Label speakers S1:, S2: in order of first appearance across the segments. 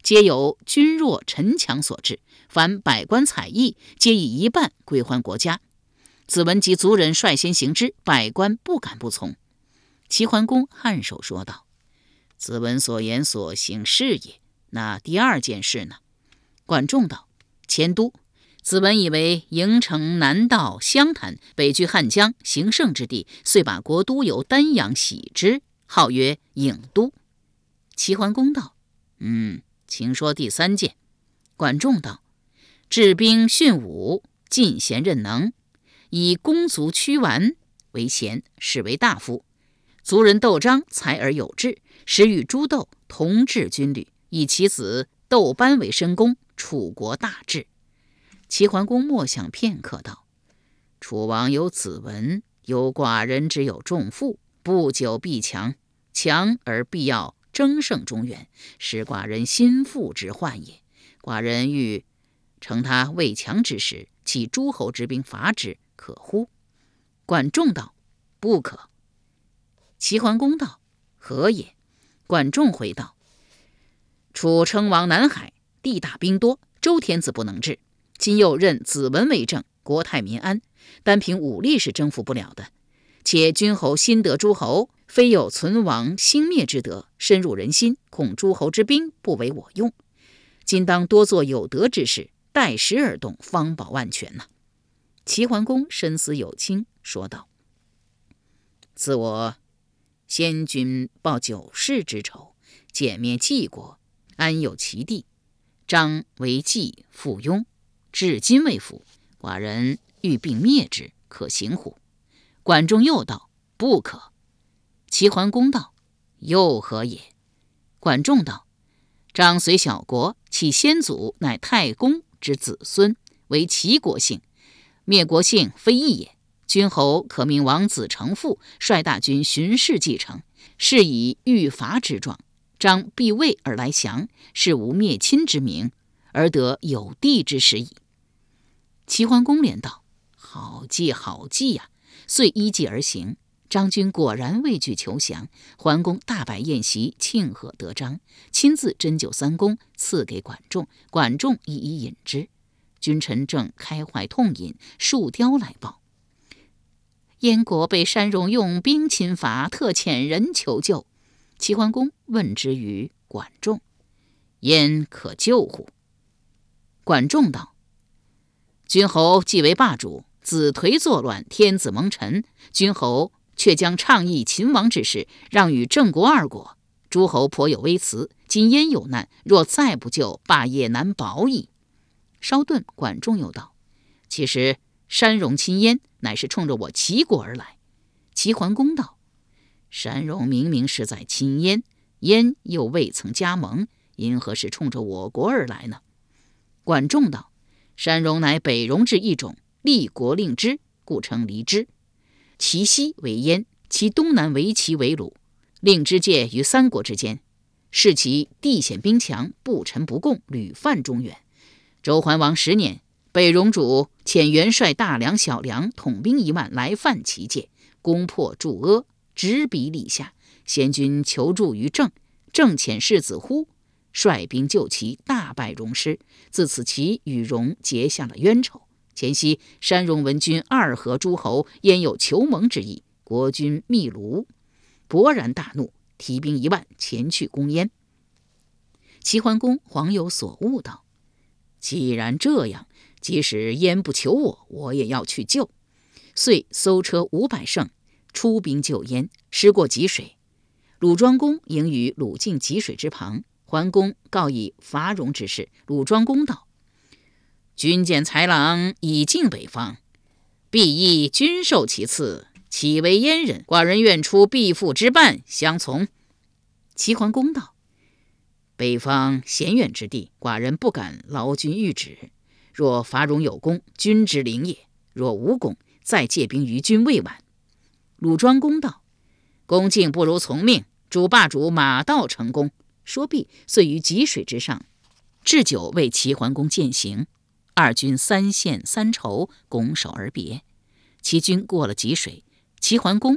S1: 皆由君弱臣强所致，凡百官采邑，皆以一半归还国家。子文及族人率先行之，百官不敢不从。齐桓公颔首说道：子文所言所行是也，那第二件事呢？管仲道：迁都。子文以为营城南道湘潭，北据汉江，行胜之地，遂把国都由丹阳徙之，号曰郢都。齐桓公道：请说第三件。管仲道：治兵训武，进贤任能，以公族屈完为贤，是为大夫。族人窦章才而有志，时与诸窦同治军旅，以其子窦班为申公，楚国大治。齐桓公默想片刻道：楚王有子文，有寡人之有仲父，不久必强，强而必要争胜中原，是寡人心腹之患也。寡人欲乘他未强之时，弃诸侯之兵伐之，可乎？管仲道：不可。齐桓公道：何也？管仲回道：楚称王南海，地大兵多，周天子不能治，今又任子文为政，国泰民安，单凭武力是征服不了的。且君侯新得诸侯，非有存亡兴灭之德，深入人心，恐诸侯之兵不为我用。今当多做有德之事，待时而动，方保万全呐。齐桓公深思有倾，说道：自我先君报九世之仇，歼灭晋国，安有其地？张为季附庸，至今未服，寡人欲并灭之，可行乎？管仲又道：不可。齐桓公道：又何也？管仲道：张虽小国，其先祖乃太公之子孙，为齐国姓，灭国姓非义也。君侯可命王子成父，率大军巡视继承，是以欲伐之状。张必位而来降，是无灭亲之名，而得有地之实矣。齐桓公连道：好计好计呀！遂依计而行。张军果然畏惧求降，桓公大摆宴席庆贺得章，亲自斟酒3公赐给管仲，管仲一一饮之。君臣正开怀痛饮，树雕来报：燕国被山戎用兵侵伐，特遣人求救。齐桓公问之于管仲：燕可救乎？管仲道：君侯既为霸主，子颓作乱，天子蒙尘，君侯却将倡议秦王之事让与郑国2国，诸侯颇有微词。今燕有难，若再不救，霸业难保矣。稍顿，管仲又道：其实山戎侵燕，乃是冲着我齐国而来。齐桓公道：山戎明明是在侵燕，燕又未曾加盟，因何是冲着我国而来呢？管仲道：山戎乃北戎之一种，立国令之，故称离之。其西为燕，其东南为齐为鲁，令之介于3国之间，是其地险兵强，不臣不贡，屡犯中原。周桓王10年，北戎主遣元帅大梁、小梁统兵1万来犯齐界，攻破筑阿，直逼历下。先君求助于郑，郑遣世子忽率兵救齐，大败戎师。自此齐与戎结下了冤仇。前夕山戎闻君2合诸侯，焉有求盟之意，国君密卢勃然大怒，提兵1万前去攻燕。齐桓公恍有所悟道：既然这样，即使燕不求我，我也要去救。遂搜车500乘，出兵救燕。时过济水，鲁庄公迎于鲁境济水之旁，桓公告以伐戎之事。鲁庄公道：君见豺狼以进北方，必亦君受其赐，岂为燕人？寡人愿出必父之半相从。齐桓公道：北方险远之地，寡人不敢劳君谕旨。若伐戎有功，君之灵也；若无功，再借兵于君未晚。鲁庄公道：恭敬不如从命，主霸主马到成功。说毕，遂于济水之上置酒为齐桓公饯行。2军3献3酬，拱手而别。齐军过了济水，齐桓公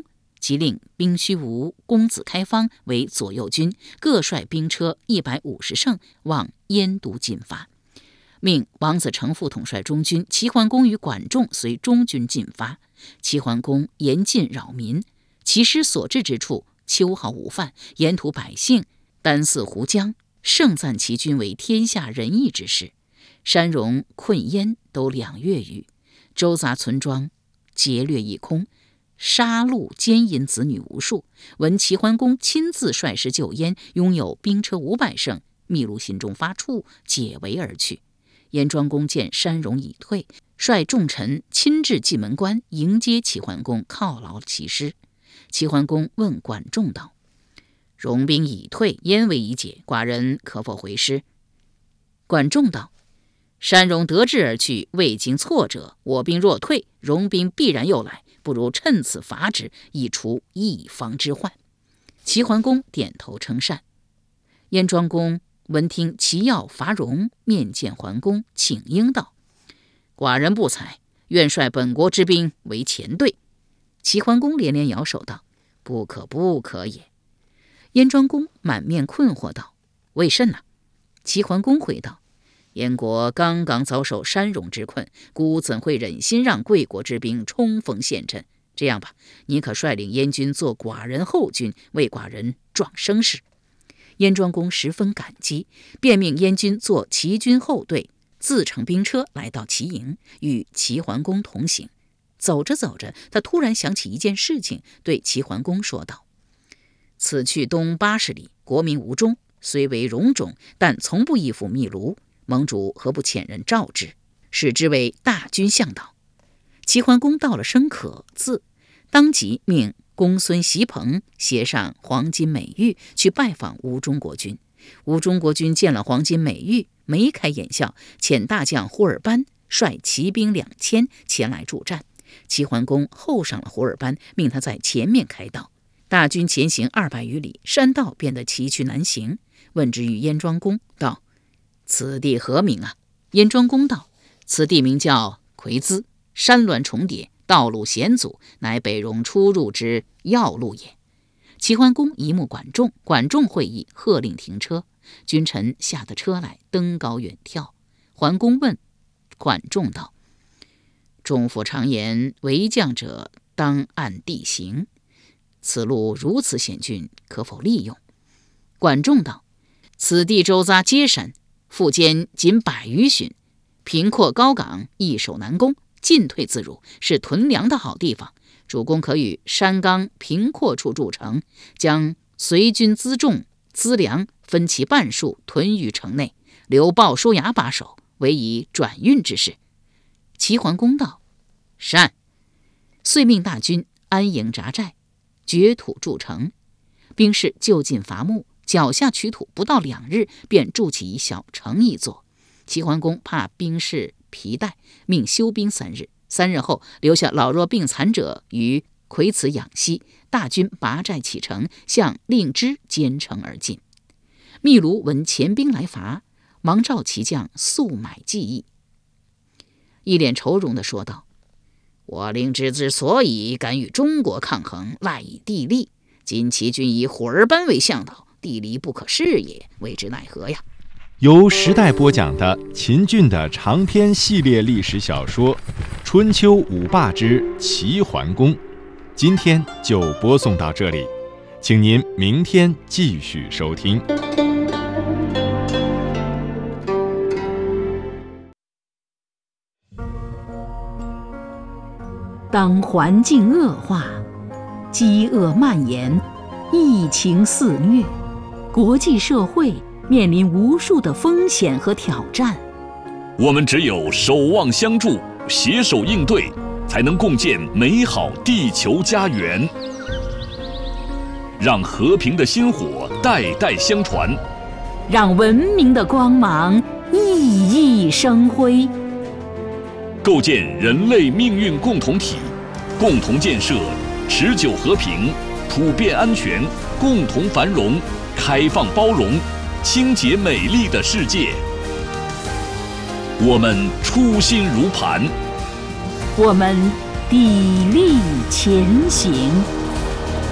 S1: 即令兵须吴、公子开方为左右军，各率兵车150乘往燕都进发。命王子成父统帅中军，齐桓公与管仲随中军进发。齐桓公严禁扰民，其师所至之处，秋毫无犯，沿途百姓单似湖江，盛赞齐军为天下仁义之士。山戎困燕都2月余，周杂村庄劫掠一空，杀戮奸淫子女无数。闻齐桓公亲自率师救燕，拥有兵车500乘，秘鲁心中发怵，解围而去。燕庄公见山戎已退，率众臣亲至蓟门关迎接齐桓公，犒劳其师。齐桓公问管仲道：戎兵已退，燕围已解，寡人可否回师？管仲道：山戎得志而去，未经挫折，我兵若退，戎兵必然又来，不如趁此伐之，以除一方之患。齐桓公点头称善。燕庄公闻听齐要伐戎，面见桓公，请缨道：寡人不才，愿率本国之兵为前队。齐桓公连连摇手道：不可不可也。燕庄公满面困惑道：为甚呢？齐桓公回道：燕国刚刚遭受山戎之困，孤怎会忍心让贵国之兵冲锋陷阵？这样吧，你可率领燕军做寡人后军，为寡人壮声势。燕庄公十分感激，便命燕军做齐军后队，自乘兵车来到齐营，与齐桓公同行。走着走着，他突然想起一件事情，对齐桓公说道：此去东80里，国民吴中，虽为戎种，但从不依附秘卢，盟主何不遣人召之，使之为大军向导？齐桓公道了声可字，当即命公孙袭彭携上黄金美玉去拜访吴中国君。吴中国君见了黄金美玉，眉开眼笑，遣大将胡尔班率骑兵2000前来助战。齐桓公候上了胡尔班，命他在前面开道。大军前行200余里，山道变得崎岖难行。问之于燕庄公，道：此地何名啊？燕庄公道：此地名叫夔兹，山峦重叠，道路险阻，乃北戎出入之要路也。齐桓公一目管仲，管仲会意，喝令停车。君臣下得车来，登高远眺。桓公问管仲道：仲父常言，为将者当按地形，此路如此险峻，可否利用？管仲道：此地周匝皆山，腹间仅100余寻，平阔高岗，易守难攻，进退自如，是屯粮的好地方。主公可与山冈平阔处筑城，将随军辎重资粮分其半数，屯于城内，留鲍叔牙把守，为以转运之事。齐桓公道：善。遂命大军安营扎寨，掘土筑城。兵士就近伐木，脚下取土，不到2日，便筑起一小城一座。齐桓公怕兵士疲怠，命休兵3日。3日后，留下老弱病残者于夔茨养息。大军拔寨启程，向令支兼程而进。秘卢闻前兵来伐，忙召骑将速买计议。一脸愁容地说道：我令支之所以敢与中国抗衡，赖以地利。今齐军以虎儿班为向导，地利不可视也，为之奈何呀？
S2: 由时代播讲的秦俊的长篇系列历史小说《春秋五霸之齐桓公》，今天就播送到这里，请您明天继续收听。
S3: 当环境恶化，饥饿蔓延，疫情肆虐，国际社会面临无数的风险和挑战。
S4: 我们只有守望相助，携手应对，才能共建美好地球家园。让和平的薪火代代相传，
S3: 让文明的光芒熠熠生辉。
S4: 构建人类命运共同体，共同建设持久和平、普遍安全、共同繁荣、开放包容、清洁美丽的世界。我们初心如磐，
S3: 我们砥砺前行。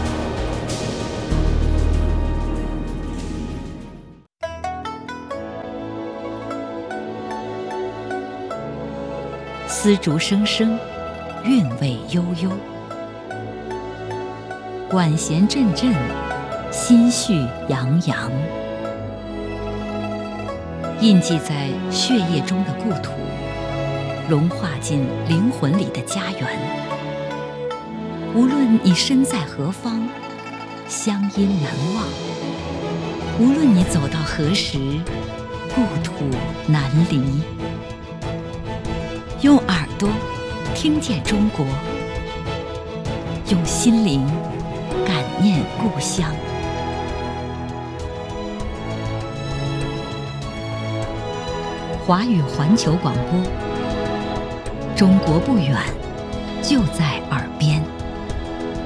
S3: 丝竹声声，韵味悠悠。管弦阵阵，心绪洋洋。印记在血液中的故土，融化进灵魂里的家园。无论你身在何方，乡音难忘；无论你走到何时，故土难离。用耳朵听见中国，用心灵感念故乡。华语环球广播，中国不远，就在